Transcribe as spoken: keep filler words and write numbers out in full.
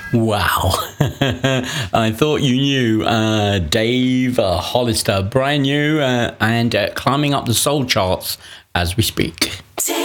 Wow. I thought you knew uh, Dave uh, Hollister, brand new uh, and uh, climbing up the soul charts as we speak.